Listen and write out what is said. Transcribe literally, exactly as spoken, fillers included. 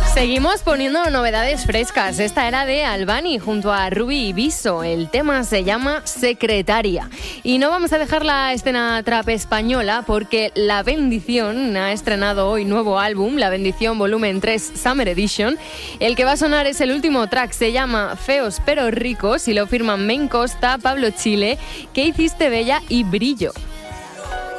Seguimos poniendo novedades frescas. Esta era de Albani junto a Ruby y Viso. El tema se llama Secretaria. Y no vamos a dejar la escena trap española porque La Bendición ha estrenado hoy nuevo álbum, La Bendición Volumen tres Summer Edition. El que va a sonar es el último track, se llama Feos pero Ricos y lo firman Men Costa, Pablo Chile, ¿Qué hiciste Bella y Brillo.